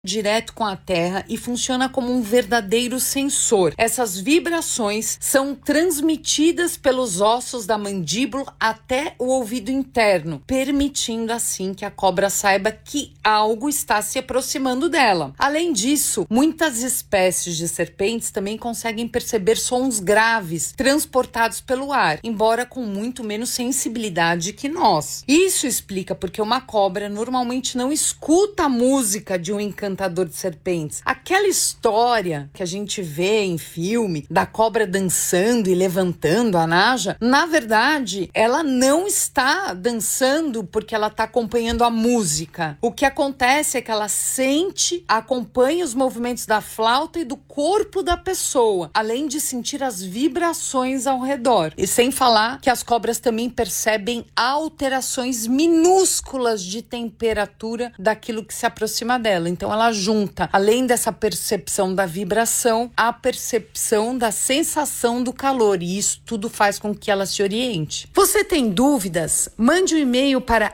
direto com a terra e funciona como um verdadeiro sensor. Essas vibrações são transmitidas pelos ossos da mandíbula até o ouvido interno, permitindo assim que a cobra saiba que algo está se aproximando dela. Além disso, muitas espécies de serpentes também conseguem perceber sons graves transportados pelo ar, embora com muito menos sensibilidade que nós. Isso explica porque uma cobra normalmente não escuta a música de um encantador de serpentes. Aquela história que a gente vê em filme da cobra dançando e levantando a naja, na verdade, ela não está dançando porque ela está acompanhando a música. O que acontece é que ela sente, acompanha os movimentos da flauta e do corpo da pessoa, além de sentir as vibrações ao redor. E sem falar que as cobras também percebem alterações minúsculas de temperatura daquilo que se aproxima dela. Então ela junta, além dessa percepção da vibração, a percepção da sensação do calor, e isso tudo faz com que ela se oriente. Você tem dúvidas? Mande um e-mail para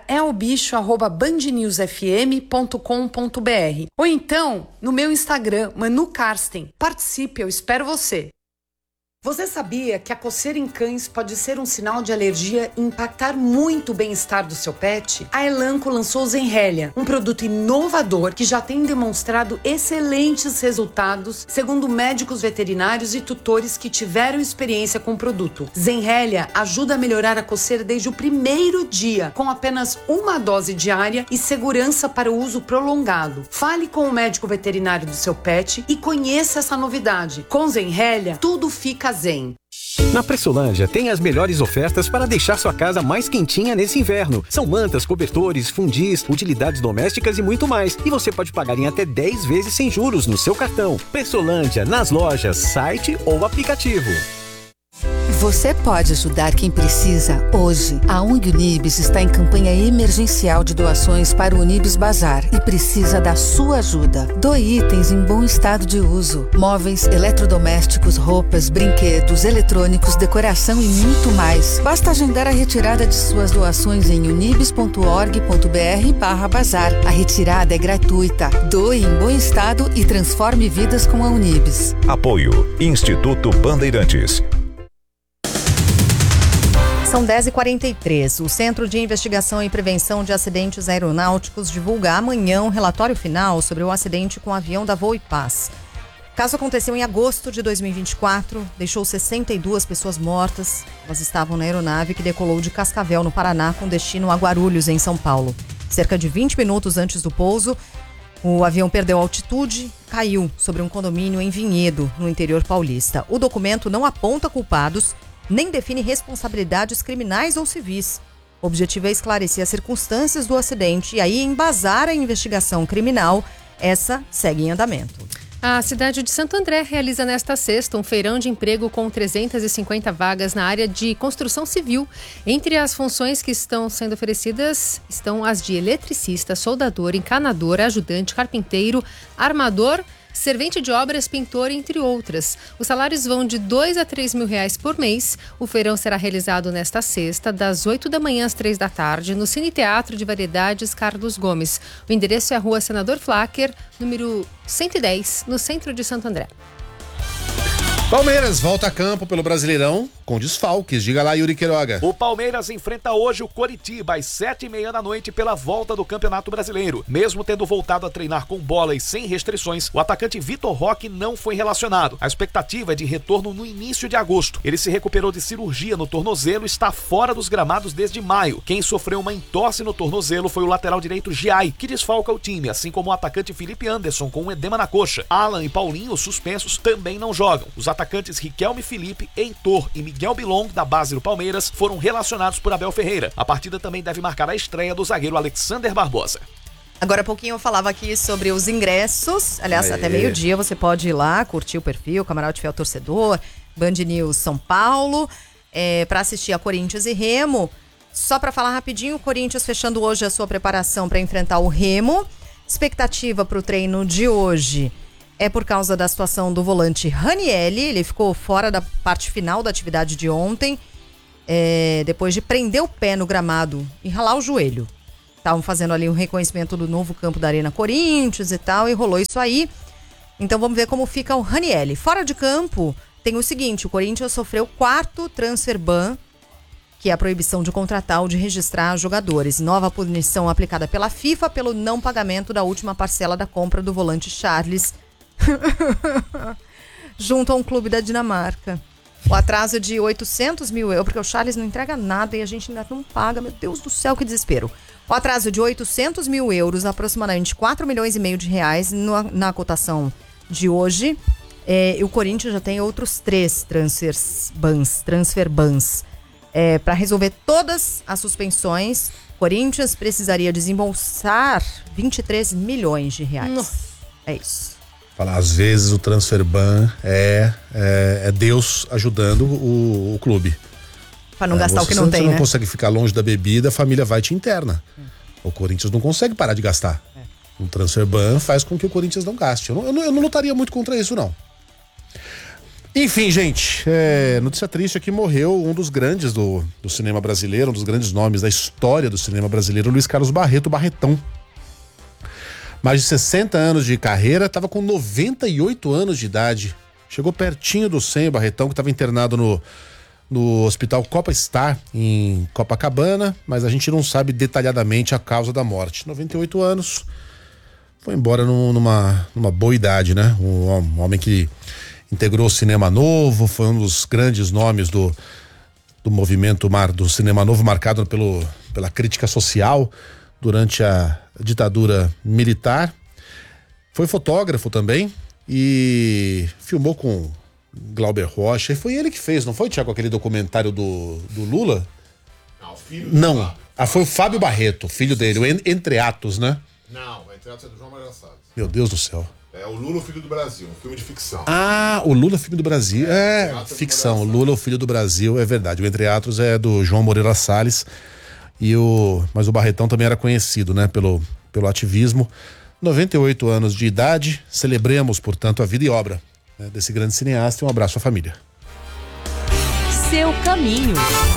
elbicho@bandnewsfm.com.br ou então no meu Instagram, Manu Karsten. Participe, eu espero você. Você sabia que a coceira em cães pode ser um sinal de alergia e impactar muito o bem-estar do seu pet? A Elanco lançou o Zenrelia, um produto inovador que já tem demonstrado excelentes resultados, segundo médicos veterinários e tutores que tiveram experiência com o produto. Zenrelia ajuda a melhorar a coceira desde o primeiro dia, com apenas uma dose diária e segurança para o uso prolongado. Fale com o médico veterinário do seu pet e conheça essa novidade. Com Zenrelia, tudo fica zen. Na Pressolândia tem as melhores ofertas para deixar sua casa mais quentinha nesse inverno. São mantas, cobertores, fundis, utilidades domésticas e muito mais. E você pode pagar em até 10 vezes sem juros no seu cartão. Pressolândia, nas lojas, site ou aplicativo. Você pode ajudar quem precisa hoje. A ONG Unibis está em campanha emergencial de doações para o Unibis Bazar e precisa da sua ajuda. Doe itens em bom estado de uso. Móveis, eletrodomésticos, roupas, brinquedos, eletrônicos, decoração e muito mais. Basta agendar a retirada de suas doações em unibis.org.br/bazar. A retirada é gratuita. Doe em bom estado e transforme vidas com a Unibis. Apoio Instituto Bandeirantes. São 10h43. O Centro de Investigação e Prevenção de Acidentes Aeronáuticos divulga amanhã um relatório final sobre o acidente com o avião da Voo e Paz. O caso aconteceu em agosto de 2024, deixou 62 pessoas mortas. Elas estavam na aeronave que decolou de Cascavel, no Paraná, com destino a Guarulhos, em São Paulo. Cerca de 20 minutos antes do pouso, o avião perdeu altitude, caiu sobre um condomínio em Vinhedo, no interior paulista. O documento não aponta culpados, nem define responsabilidades criminais ou civis. O objetivo é esclarecer as circunstâncias do acidente e aí embasar a investigação criminal. Essa segue em andamento. A cidade de Santo André realiza nesta sexta um feirão de emprego com 350 vagas na área de construção civil. Entre as funções que estão sendo oferecidas estão as de eletricista, soldador, encanador, ajudante, carpinteiro, armador, servente de obras, pintor, entre outras. Os salários vão de R$2 a R$3.000 por mês. O feirão será realizado nesta sexta, das 8 da manhã às 3 da tarde, no Cine Teatro de Variedades Carlos Gomes. O endereço é a Rua Senador Flacker, número 110, no centro de Santo André. Palmeiras volta a campo pelo Brasileirão com desfalques. Diga lá, Yuri Queiroga. O Palmeiras enfrenta hoje o Coritiba às 7h30 da noite pela volta do Campeonato Brasileiro. Mesmo tendo voltado a treinar com bola e sem restrições, o atacante Vitor Roque não foi relacionado. A expectativa é de retorno no início de agosto. Ele se recuperou de cirurgia no tornozelo e está fora dos gramados desde maio. Quem sofreu uma entorse no tornozelo foi o lateral direito Giai, que desfalca o time, assim como o atacante Felipe Anderson com um edema na coxa. Alan e Paulinho, suspensos, também não jogam. Os atacantes Riquelme Felipe, Heitor e Miguel Bilong, da base do Palmeiras, foram relacionados por Abel Ferreira. A partida também deve marcar a estreia do zagueiro Alexander Barbosa. Agora há pouquinho eu falava aqui sobre os ingressos. Aliás, até meio-dia você pode ir lá, curtir o perfil, Camarote Fiel Torcedor, Band News São Paulo, para assistir a Corinthians e Remo. Só para falar rapidinho, o Corinthians fechando hoje a sua preparação para enfrentar o Remo. Expectativa para o treino de hoje é por causa da situação do volante Ranieri. Ele ficou fora da parte final da atividade de ontem, depois de prender o pé no gramado e ralar o joelho. estavam fazendo ali um reconhecimento do novo campo da Arena Corinthians e tal, e rolou isso aí. Então vamos ver como fica o Ranieri. Fora de campo, tem o seguinte, o Corinthians sofreu o 4º transfer ban, que é a proibição de contratar ou de registrar jogadores. Nova punição aplicada pela FIFA pelo não pagamento da última parcela da compra do volante Charles junto a um clube da Dinamarca. O atraso de 800 mil euros, porque o Charles não entrega nada e a gente ainda não paga. Meu Deus do céu, que desespero. O atraso de 800 mil euros, aproximadamente 4 milhões e meio de reais na cotação de hoje. E o Corinthians já tem outros 3 transfer bans. Para resolver todas as suspensões, o Corinthians precisaria desembolsar 23 milhões de reais. Nossa. É isso. Às vezes o transfer ban é Deus ajudando o clube. Para não gastar o que não tem, você né? não consegue ficar longe da bebida, a família vai te interna. O Corinthians não consegue parar de gastar. Um transfer ban faz com que o Corinthians não gaste. Eu não lutaria muito contra isso, não. Enfim, gente, notícia triste aqui, morreu um dos grandes do cinema brasileiro, um dos grandes nomes da história do cinema brasileiro, Luiz Carlos Barreto, Barretão. Mais de 60 anos de carreira, estava com 98 anos de idade. Chegou pertinho do 100, o Barretão, que estava internado no Hospital Copa Star, em Copacabana, mas a gente não sabe detalhadamente a causa da morte. 98 anos, foi embora numa boa idade, né? Um homem que integrou o cinema novo, foi um dos grandes nomes do movimento do cinema novo, marcado pela crítica social durante a ditadura militar. Foi fotógrafo também e filmou com Glauber Rocha, e foi ele que fez, não foi, Thiago, aquele documentário do Lula? Não, o filho não. Foi o Fábio Barreto, filho dele, o Entre Atos, né? Não, o Entre Atos é do João Maria Salles. Meu Deus do céu. É o Lula, o Filho do Brasil, um filme de ficção. Ah, o Lula, Filho do Brasil. Ficção. O Lula, o Filho do Brasil, é verdade. O Entre Atos é do João Moreira Salles. Mas o Barretão também era conhecido, né, pelo ativismo. 98 anos de idade. Celebremos, portanto, a vida e obra, né, desse grande cineasta. E um abraço à família. Seu caminho.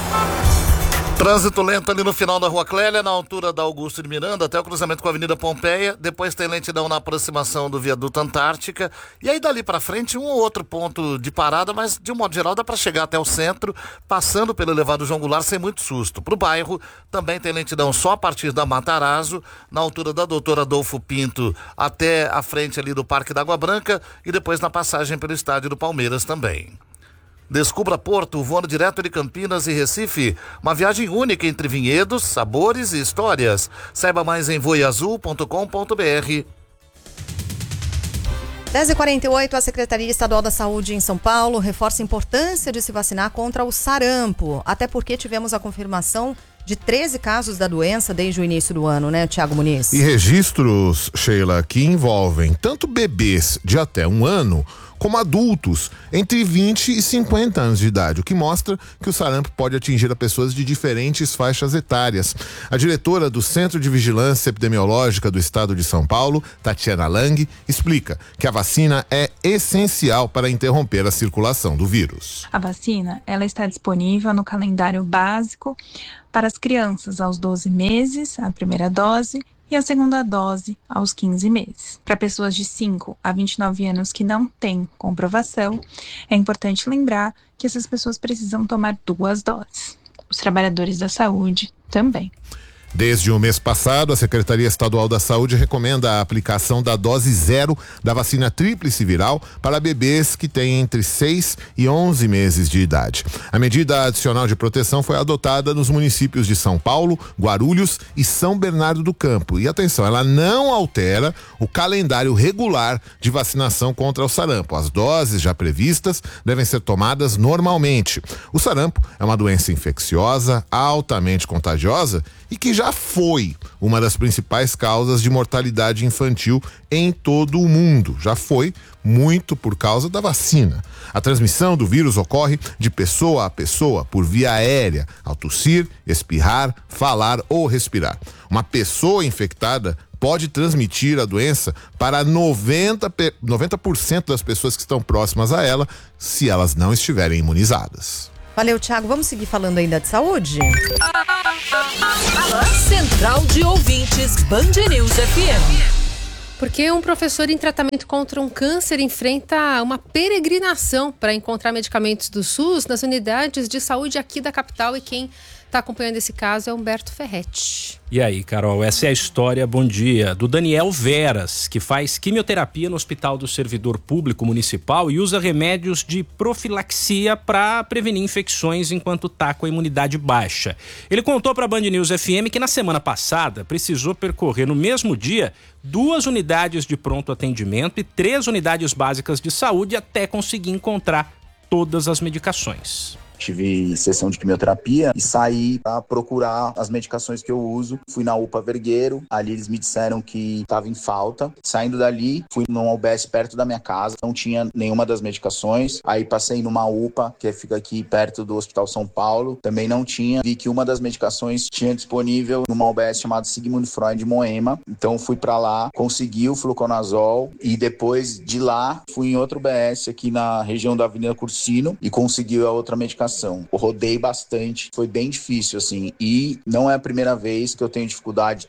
Trânsito lento ali no final da Rua Clélia, na altura da Augusto de Miranda, até o cruzamento com a Avenida Pompeia. Depois tem lentidão na aproximação do Viaduto Antártica. E aí dali pra frente um ou outro ponto de parada, mas de um modo geral dá pra chegar até o centro, passando pelo elevado João Goulart sem muito susto. Pro bairro também tem lentidão só a partir da Matarazzo, na altura da Doutor Adolfo Pinto até a frente ali do Parque da Água Branca e depois na passagem pelo Estádio do Palmeiras também. Descubra Porto, voando direto de Campinas e Recife. Uma viagem única entre vinhedos, sabores e histórias. Saiba mais em voiazul.com.br. 10h48, a Secretaria Estadual da Saúde em São Paulo reforça a importância de se vacinar contra o sarampo. Até porque tivemos a confirmação de 13 casos da doença desde o início do ano, né, Tiago Muniz? E registros, Sheila, que envolvem tanto bebês de até 1 ano, como adultos entre 20 e 50 anos de idade, o que mostra que o sarampo pode atingir a pessoas de diferentes faixas etárias. A diretora do Centro de Vigilância Epidemiológica do Estado de São Paulo, Tatiana Lang, explica que a vacina é essencial para interromper a circulação do vírus. A vacina, ela está disponível no calendário básico para as crianças aos 12 meses, a primeira dose, e a segunda dose aos 15 meses. Para pessoas de 5 a 29 anos que não têm comprovação, é importante lembrar que essas pessoas precisam tomar 2 doses. Os trabalhadores da saúde também. Desde o mês passado, a Secretaria Estadual da Saúde recomenda a aplicação da dose 0 da vacina tríplice viral para bebês que têm entre 6 e 11 meses de idade. A medida adicional de proteção foi adotada nos municípios de São Paulo, Guarulhos e São Bernardo do Campo. E atenção, ela não altera o calendário regular de vacinação contra o sarampo. As doses já previstas devem ser tomadas normalmente. O sarampo é uma doença infecciosa, altamente contagiosa e que já foi uma das principais causas de mortalidade infantil em todo o mundo. Já foi muito por causa da vacina. A transmissão do vírus ocorre de pessoa a pessoa por via aérea, ao tossir, espirrar, falar ou respirar. Uma pessoa infectada pode transmitir a doença para 90% das pessoas que estão próximas a ela, se elas não estiverem imunizadas. Valeu, Thiago. Vamos seguir falando ainda de saúde? Central de Ouvintes Band News FM. Porque um professor em tratamento contra um câncer enfrenta uma peregrinação para encontrar medicamentos do SUS nas unidades de saúde aqui da capital, e quem está acompanhando esse caso é Humberto Ferretti. E aí, Carol, essa é a história, bom dia, do Daniel Veras, que faz quimioterapia no Hospital do Servidor Público Municipal e usa remédios de profilaxia para prevenir infecções enquanto está com a imunidade baixa. Ele contou para a Band News FM que na semana passada precisou percorrer no mesmo dia 2 unidades de pronto atendimento e 3 unidades básicas de saúde até conseguir encontrar todas as medicações. Tive sessão de quimioterapia e saí para procurar as medicações que eu uso. Fui na UPA Vergueiro, ali eles me disseram que estava em falta. Saindo dali, fui numa UBS perto da minha casa, não tinha nenhuma das medicações. Aí passei numa UPA, que fica aqui perto do Hospital São Paulo, também não tinha. Vi que uma das medicações tinha disponível numa UBS chamada Sigmund Freud Moema. Então fui para lá, consegui o fluconazol e depois de lá fui em outro UBS aqui na região da Avenida Cursino e consegui a outra medicação. Eu rodei bastante, foi bem difícil assim, e não é a primeira vez que eu tenho dificuldade.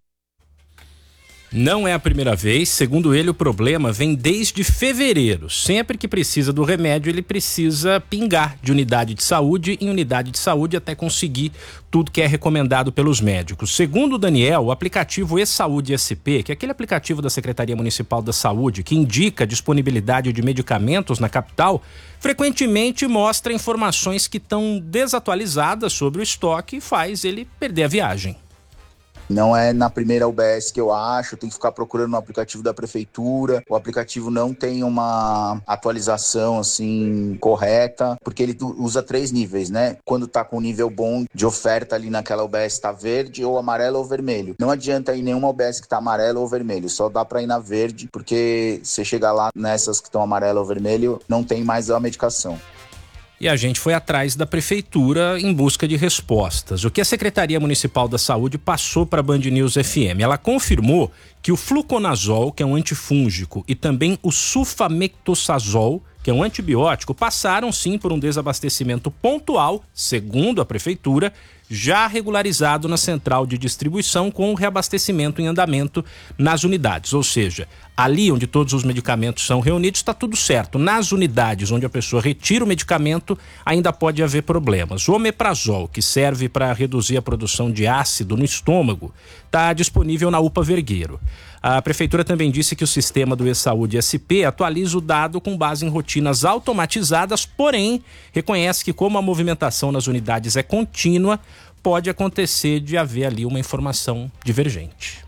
Não é a primeira vez, segundo ele, o problema vem desde fevereiro. Sempre que precisa do remédio, ele precisa pingar de unidade de saúde em unidade de saúde até conseguir tudo que é recomendado pelos médicos. Segundo o Daniel, o aplicativo E-Saúde SP, que é aquele aplicativo da Secretaria Municipal da Saúde que indica a disponibilidade de medicamentos na capital, frequentemente mostra informações que estão desatualizadas sobre o estoque e faz ele perder a viagem. Não é na primeira UBS que eu acho, tem que ficar procurando no aplicativo da prefeitura. O aplicativo não tem uma atualização assim correta, porque ele usa 3 níveis, né? Quando tá com um nível bom de oferta ali naquela UBS tá verde, ou amarelo ou vermelho. Não adianta ir nenhuma UBS que tá amarelo ou vermelho, só dá pra ir na verde, porque se chegar lá nessas que estão amarelo ou vermelho, não tem mais a medicação. E a gente foi atrás da prefeitura em busca de respostas. O que a Secretaria Municipal da Saúde passou para a Band News FM? Ela confirmou que o fluconazol, que é um antifúngico, e também o sulfamethoxazol, que é um antibiótico, passaram sim por um desabastecimento pontual, segundo a prefeitura, já regularizado na central de distribuição com o reabastecimento em andamento nas unidades. Ou seja, ali onde todos os medicamentos são reunidos está tudo certo. Nas unidades onde a pessoa retira o medicamento ainda pode haver problemas. O omeprazol, que serve para reduzir a produção de ácido no estômago, está disponível na UPA Vergueiro. A prefeitura também disse que o sistema do E-Saúde SP atualiza o dado com base em rotinas automatizadas, porém reconhece que como a movimentação nas unidades é contínua, pode acontecer de haver ali uma informação divergente.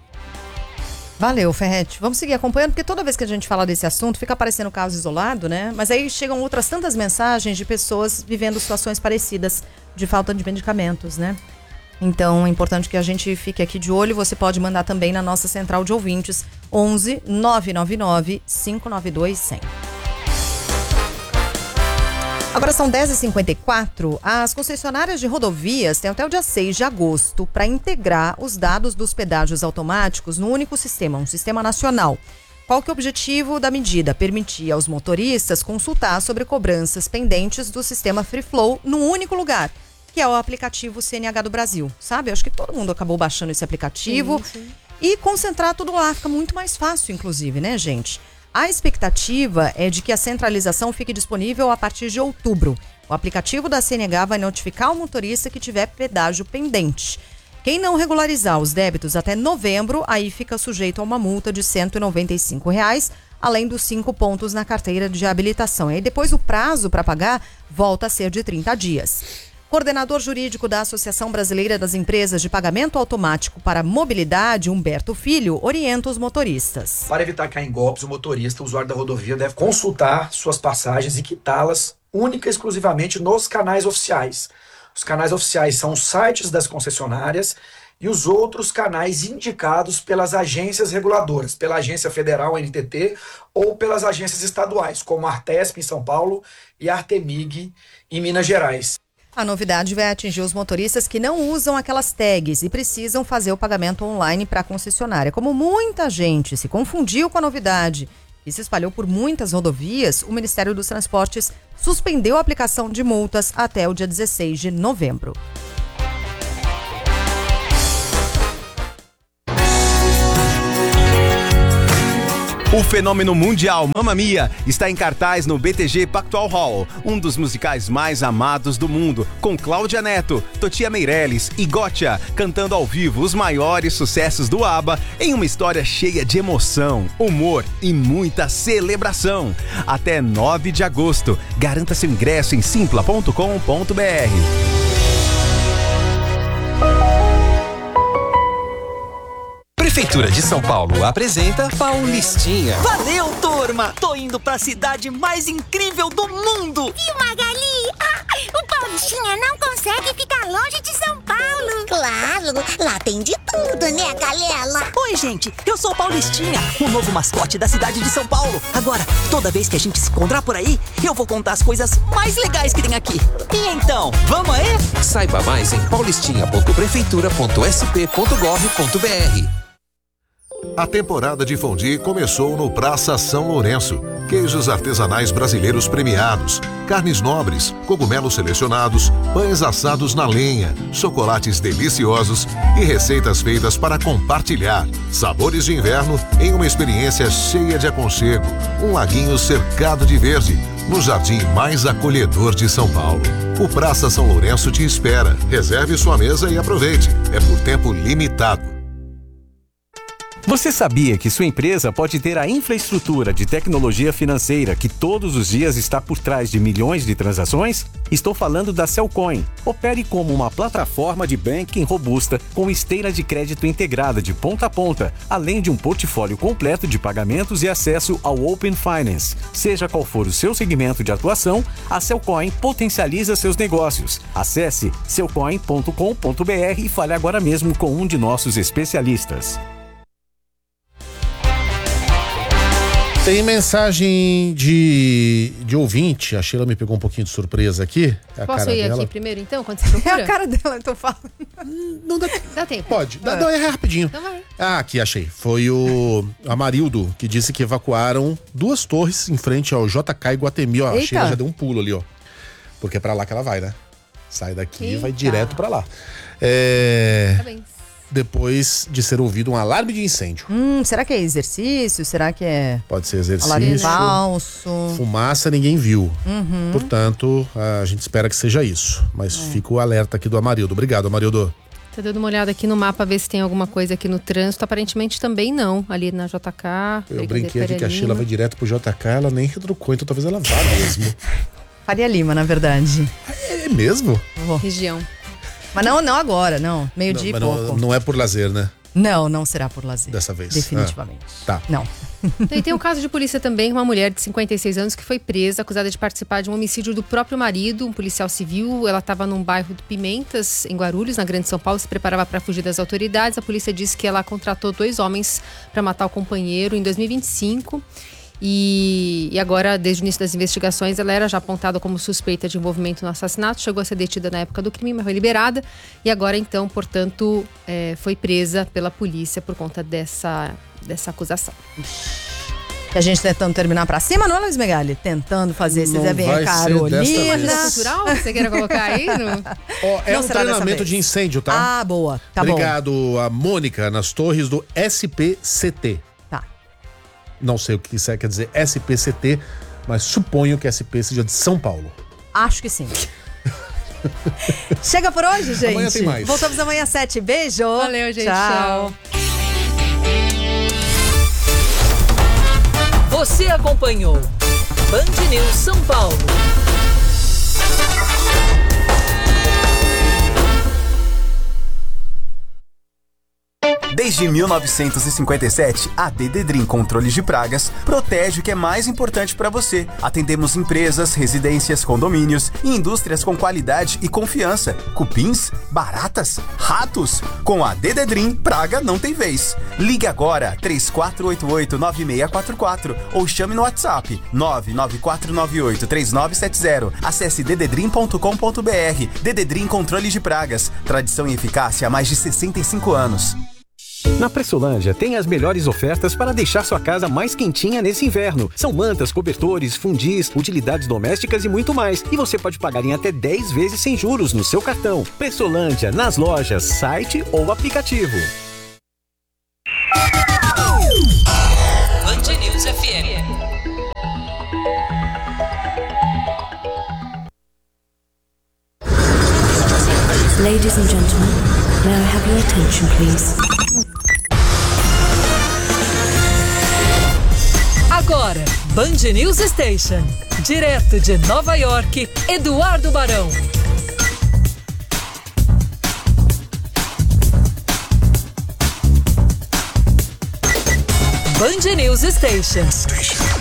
Valeu, Ferretti. Vamos seguir acompanhando, porque toda vez que a gente fala desse assunto, fica aparecendo caso isolado, né? Mas aí chegam outras tantas mensagens de pessoas vivendo situações parecidas de falta de medicamentos, né? Então é importante que a gente fique aqui de olho. Você pode mandar também na nossa central de ouvintes 11 999 592 100. Agora são 10h54. As concessionárias de rodovias têm até o dia 6 de agosto para integrar os dados dos pedágios automáticos no único sistema, um sistema nacional. Qual que é o objetivo da medida? Permitir aos motoristas consultar sobre cobranças pendentes do sistema Free Flow num único lugar, que é o aplicativo CNH do Brasil, sabe? Eu acho que todo mundo acabou baixando esse aplicativo. Sim. E concentrar tudo lá, fica muito mais fácil, inclusive, né, gente? A expectativa é de que a centralização fique disponível a partir de outubro. O aplicativo da CNH vai notificar o motorista que tiver pedágio pendente. Quem não regularizar os débitos até novembro, aí fica sujeito a uma multa de R$ 195, além dos 5 pontos na carteira de habilitação. E aí depois o prazo para pagar volta a ser de 30 dias. Coordenador jurídico da Associação Brasileira das Empresas de Pagamento Automático para Mobilidade, Humberto Filho, orienta os motoristas. Para evitar cair em golpes, o motorista, o usuário da rodovia, deve consultar suas passagens e quitá-las única e exclusivamente nos canais oficiais. Os canais oficiais são os sites das concessionárias e os outros canais indicados pelas agências reguladoras, pela Agência Federal, NTT, ou pelas agências estaduais, como a Artesp em São Paulo e a Artemig em Minas Gerais. A novidade vai atingir os motoristas que não usam aquelas tags e precisam fazer o pagamento online para a concessionária. Como muita gente se confundiu com a novidade e se espalhou por muitas rodovias, o Ministério dos Transportes suspendeu a aplicação de multas até o dia 16 de novembro. O fenômeno mundial Mamma Mia está em cartaz no BTG Pactual Hall, um dos musicais mais amados do mundo, com Cláudia Neto, Totia Meirelles e Gotcha cantando ao vivo os maiores sucessos do ABBA em uma história cheia de emoção, humor e muita celebração. Até 9 de agosto. Garanta seu ingresso em simpla.com.br. Prefeitura de São Paulo apresenta Paulistinha. Valeu, turma! Tô indo pra cidade mais incrível do mundo! Viu, Magali? O Paulistinha não consegue ficar longe de São Paulo. Claro, lá tem de tudo, né, Galela? Oi, gente, eu sou o Paulistinha, o novo mascote da cidade de São Paulo. Agora, toda vez que a gente se encontrar por aí, eu vou contar as coisas mais legais que tem aqui. E então, vamos aí? Saiba mais em paulistinha.prefeitura.sp.gov.br. A temporada de fondue começou no Praça São Lourenço. Queijos artesanais brasileiros premiados, carnes nobres, cogumelos selecionados, pães assados na lenha, chocolates deliciosos e receitas feitas para compartilhar. Sabores de inverno em uma experiência cheia de aconchego. Um laguinho cercado de verde, no jardim mais acolhedor de São Paulo. O Praça São Lourenço te espera. Reserve sua mesa e aproveite. É por tempo limitado. Você sabia que sua empresa pode ter a infraestrutura de tecnologia financeira que todos os dias está por trás de milhões de transações? Estou falando da Cellcoin. Opere como uma plataforma de banking robusta com esteira de crédito integrada de ponta a ponta, além de um portfólio completo de pagamentos e acesso ao Open Finance. Seja qual for o seu segmento de atuação, a Cellcoin potencializa seus negócios. Acesse cellcoin.com.br e fale agora mesmo com um de nossos especialistas. Tem mensagem de ouvinte. A Sheila me pegou um pouquinho de surpresa aqui. É a Posso cara ir dela. aqui primeiro, então, quando você procura? É a cara dela, eu tô falando. Não dá, dá tempo. Pode. Não, é rapidinho. Então vai. Ah, aqui, achei. Foi o Amarildo que disse que evacuaram 2 torres em frente ao JK Iguatemi. Ó, a Eita. Sheila já deu um pulo ali, ó. Porque é pra lá que ela vai, né? Sai daqui e vai direto pra lá. Parabéns. Depois de ser ouvido um alarme de incêndio. Será que é exercício? Será que é Pode ser alarme exercício. falso? Fumaça ninguém viu. Uhum. Portanto, a gente espera que seja isso. Mas fica o alerta aqui do Amarildo. Obrigado, Amarildo. Tô dando uma olhada aqui no mapa, ver se tem alguma coisa aqui no trânsito. Aparentemente também não. Ali na JK. Eu brinquei aqui que a Sheila vai direto pro JK, ela nem retrucou, então talvez ela vá mesmo. Faria Lima, na verdade. É mesmo? Região. Mas não agora, não. Meio-dia e pouco. Não é por lazer, né? Não será por lazer. Dessa vez. Definitivamente. Tá. Não. E tem um caso de polícia também, uma mulher de 56 anos que foi presa, acusada de participar de um homicídio do próprio marido, um policial civil. Ela estava num bairro de Pimentas, em Guarulhos, na Grande São Paulo, se preparava para fugir das autoridades. A polícia disse que ela contratou 2 homens para matar o companheiro em 2025. E agora, desde o início das investigações, ela era já apontada como suspeita de envolvimento no assassinato, chegou a ser detida na época do crime, mas foi liberada. E agora, então, portanto, foi presa pela polícia por conta dessa acusação. A gente tentando terminar pra cima, não é, Luiz Megali? Tentando fazer esse Zé Bem Carolina. Cultural, você queira colocar aí? É um treinamento de incêndio, tá? Ah, boa. Tá Obrigado, a Mônica, nas torres do SPCT. Tá. Não sei o que isso quer dizer SPCT, mas suponho que SP seja de São Paulo. Acho que sim. Chega por hoje, gente. Amanhã tem mais. Voltamos amanhã às 7. Beijo. Valeu, gente. Tchau. Você acompanhou Band News São Paulo. Desde 1957, a Dededrim Controles de Pragas protege o que é mais importante para você. Atendemos empresas, residências, condomínios e indústrias com qualidade e confiança. Cupins, baratas, ratos. Com a Dededrim, praga não tem vez. Ligue agora 3488-9644 ou chame no WhatsApp 99498-3970. Acesse dededrim.com.br. Dededrim Controles de Pragas. Tradição e eficácia há mais de 65 anos. Na Pressolândia tem as melhores ofertas para deixar sua casa mais quentinha nesse inverno. São mantas, cobertores, fundis, utilidades domésticas e muito mais. E você pode pagar em até 10 vezes sem juros no seu cartão. Pressolândia, nas lojas, site ou aplicativo. Band News News FM. Ladies and gentlemen, may I have your attention, please? Agora, Band News Station. Direto de Nova York, Eduardo Barão. Band News Station.